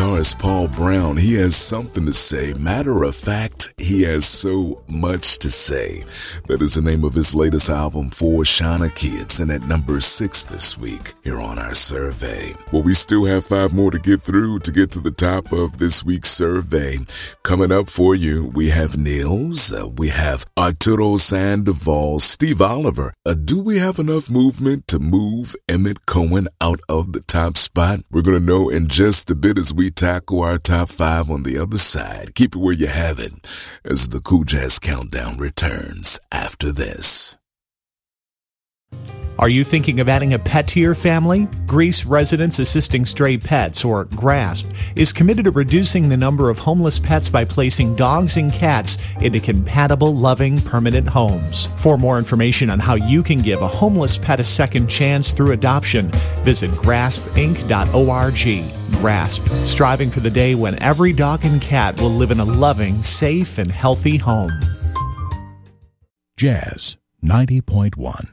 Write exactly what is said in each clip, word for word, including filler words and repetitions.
guitarist Paul Brown. He has something to say. Matter of fact, he has so much to say. That is the name of his latest album, For Shauna Kids, and at number six this week here on our survey. Well, we still have five more to get through to get to the top of this week's survey. Coming up for you, we have Nils, uh, we have Arturo Sandoval, Steve Oliver. Uh, do we have enough movement to move Emmett Cohen out of the top spot? We're going to know in just a bit as we tackle our top five on the other side. Keep it where you have it as the Cool Jazz Countdown returns after this. Are you thinking of adding a pet to your family? Greece Residents Assisting Stray Pets, or GRASP, is committed to reducing the number of homeless pets by placing dogs and cats into compatible, loving, permanent homes. For more information on how you can give a homeless pet a second chance through adoption, visit grasp inc dot org. GRASP, striving for the day when every dog and cat will live in a loving, safe, and healthy home. Jazz ninety point one.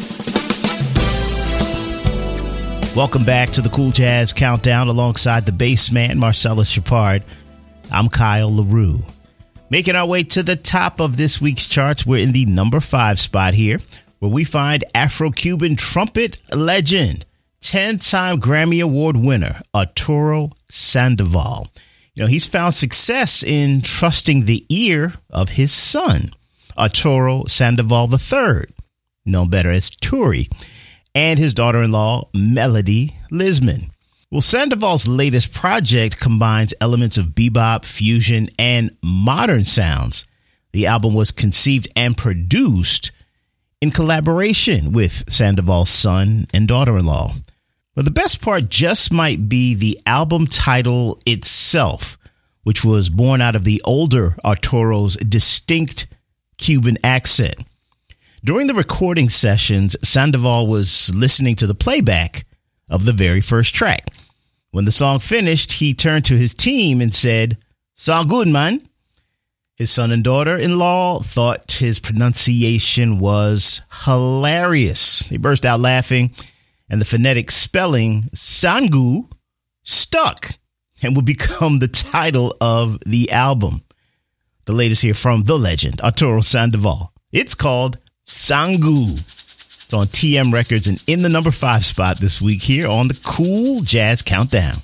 Welcome back to the Cool Jazz Countdown alongside the bass man, Marcellus Shepard. I'm Kyle LaRue. Making our way to the top of this week's charts, we're in the number five spot here, where we find Afro-Cuban trumpet legend, ten-time Grammy Award winner, Arturo Sandoval. You know, he's found success in trusting the ear of his son, Arturo Sandoval the third, known better as Turi, and his daughter-in-law, Melody Lisman. Well, Sandoval's latest project combines elements of bebop, fusion, and modern sounds. The album was conceived and produced in collaboration with Sandoval's son and daughter-in-law. But the best part just might be the album title itself, which was born out of the older Arturo's distinct Cuban accent. During the recording sessions, Sandoval was listening to the playback of the very first track. When the song finished, he turned to his team and said, "Sound good, man." His son and daughter-in-law thought his pronunciation was hilarious. They burst out laughing, and the phonetic spelling, Sangu, stuck and would become the title of the album. The latest here from the legend, Arturo Sandoval. It's called Sangu. It's on T M Records and in the number five spot this week here on the Cool Jazz Countdown.